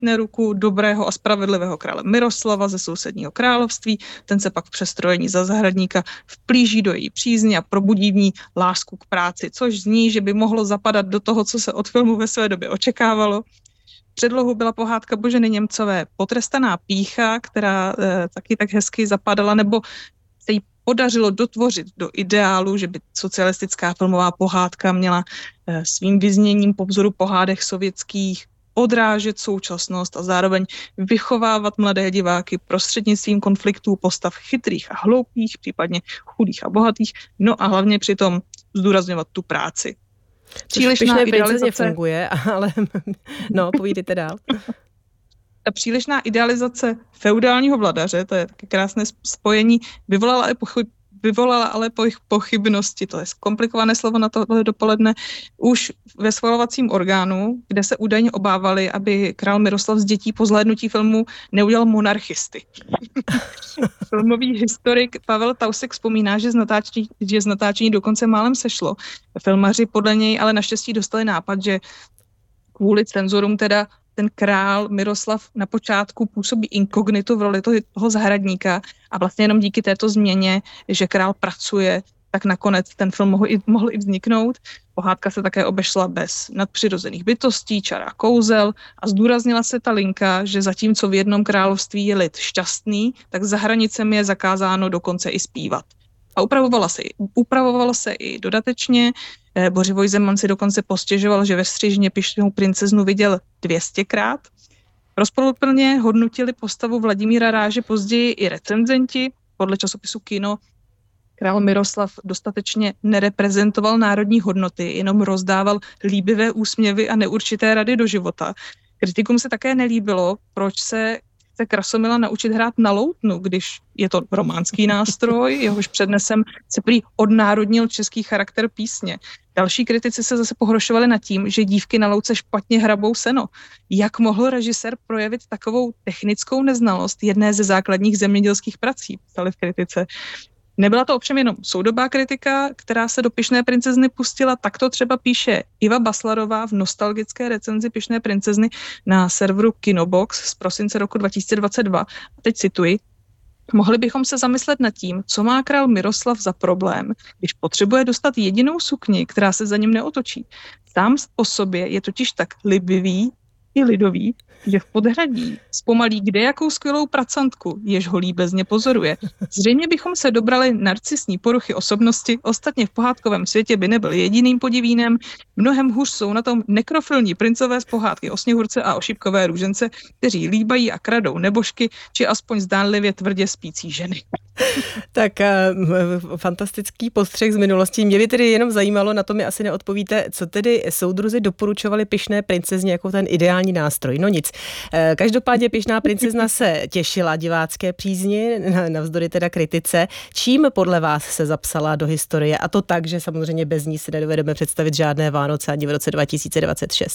chytne ruku dobrého a spravedlivého krále Miroslava ze sousedního království, ten se pak v přestrojení za zahradníka vplíží do její přízně a probudí v ní lásku k práci, což zní, že by mohlo zapadat do toho, co se od filmu ve své době očekávalo. Předlohou byla pohádka Boženy Němcové Potrestaná pýcha, která taky tak hezky zapadala, nebo se jí podařilo dotvořit do ideálu, že by socialistická filmová pohádka měla svým vyzněním po vzoru pohádek sovětských odrážet současnost a zároveň vychovávat mladé diváky prostřednictvím konfliktů postav chytrých a hloupých, případně chudých a bohatých, no a hlavně přitom zdůrazňovat tu práci. Přílišná idealizace funguje, ale no, povídejte dál. Ta přílišná idealizace feudálního vladaře, to je taky krásné spojení, vyvolala ale pochybnosti, to je komplikované slovo na tohle dopoledne, už ve schvalovacím orgánu, kde se údajně obávali, aby král Miroslav z dětí po zhlédnutí filmu neudělal monarchisty. Filmový historik Pavel Tausek vzpomíná, že z natáčení dokonce málem sešlo. Filmaři podle něj ale naštěstí dostali nápad, že kvůli cenzurům teda ten král Miroslav na počátku působí inkognito v roli toho zahradníka a vlastně jenom díky této změně, že král pracuje, tak nakonec ten film mohl i vzniknout. Pohádka se také obešla bez nadpřirozených bytostí, čar a kouzel a zdůraznila se ta linka, že zatímco v jednom království je lid šťastný, tak za hranicemi je zakázáno dokonce i zpívat. A upravovalo se i dodatečně. Bořivoj Zeman si dokonce postěžoval, že ve střižně Pyšnou princeznu viděl 200krát. Rozporuplně hodnotili postavu Vladimíra Ráže později i recenzenti. Podle časopisu Kino král Miroslav dostatečně nereprezentoval národní hodnoty, jenom rozdával líbivé úsměvy a neurčité rady do života. Kritikům se také nelíbilo, proč se Krasomila naučit hrát na loutnu, když je to románský nástroj, jehož přednesem se prý odnárodnil český charakter písně. Další kritici se zase pohoršovali nad tím, že dívky na loutce špatně hrabou seno. Jak mohl režisér projevit takovou technickou neznalost jedné ze základních zemědělských prací, psali v kritice. Nebyla to ovšem jenom soudobá kritika, která se do Pyšné princezny pustila, tak to třeba píše Iva Baslarová v nostalgické recenzi Pyšné princezny na serveru Kinobox z prosince roku 2022. A teď cituji: mohli bychom se zamyslet nad tím, co má král Miroslav za problém, když potřebuje dostat jedinou sukni, která se za ním neotočí. Sám o sobě je totiž tak libivý i lidový, že v podhradí zpomalí kdejakou skvělou pracantku, jež ho líbezně pozoruje. Zřejmě bychom se dobrali narcisní poruchy osobnosti, ostatně v pohádkovém světě by nebyl jediným podivínem. Mnohem hůř jsou na tom nekrofilní princové z pohádky o Sněhurce a o šipkové růžence, kteří líbají a kradou nebožky, či aspoň zdánlivě tvrdě spící ženy. Tak fantastický postřeh z minulosti. Mě by tedy jenom zajímalo, na to mi asi neodpovíte, co tedy soudruzi doporučovali Pyšné princezně jako ten ideální nástroj. No nic. Každopádně Pyšná princezna se těšila divácké přízni, navzdory teda kritice. Čím podle vás se zapsala do historie? A to tak, že samozřejmě bez ní si nedovedeme představit žádné Vánoce ani v roce 2026.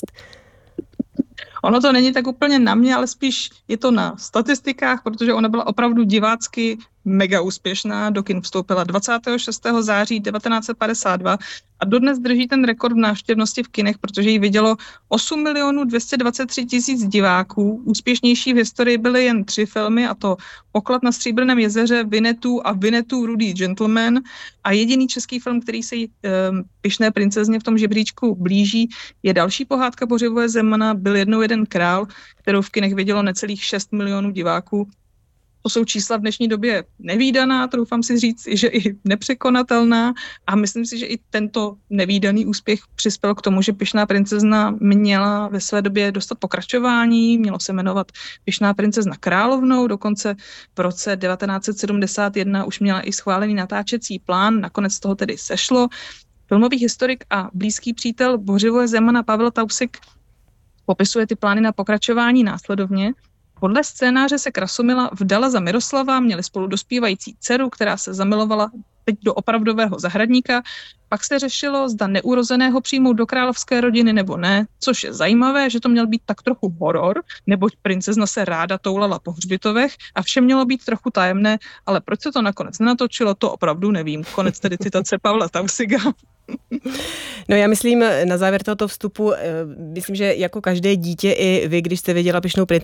Ono to není tak úplně na mě, ale spíš je to na statistikách, protože ona byla opravdu divácky mega úspěšná. Do kin vstoupila 26. září 1952 a dodnes drží ten rekord v návštěvnosti v kinech, protože ji vidělo 8 223 000 diváků. Úspěšnější v historii byly jen 3 filmy, a to Poklad na Stříbrném jezeře, Winnetou a Winnetou Rudý gentleman. A jediný český film, který se Pyšné princezně v tom žebříčku blíží, je další pohádka Bořivoje Zemana Byl jednou jeden král, kterou v kinech vidělo necelých 6 milionů diváků. To jsou čísla v dnešní době nevídaná, troufám si říct, že i nepřekonatelná, a myslím si, že i tento nevídaný úspěch přispěl k tomu, že Pyšná princezna měla ve své době dostat pokračování, mělo se jmenovat Pyšná princezna královnou, dokonce v roce 1971 už měla i schválený natáčecí plán, nakonec toho tedy sešlo. Filmový historik a blízký přítel Bořivoje Zemana Pavel Tausek popisuje ty plány na pokračování následovně. Podle scénáře se Krasomila vdala za Miroslava, měli spolu dospívající dceru, která se zamilovala teď do opravdového zahradníka, Pak se řešilo, zda neurozeného přijmout do královské rodiny nebo ne, což je zajímavé, že to měl být tak trochu horor, neboť princezna se ráda toulala po hřbitovech a vše mělo být trochu tajemné, ale proč se to nakonec nenatočilo, to opravdu nevím. Konec tedy citace Pavla Tausiga. No já myslím, na závěr tohoto vstupu, myslím, že jako každé dítě i vy, když jste viděla Pyšnou princeznu,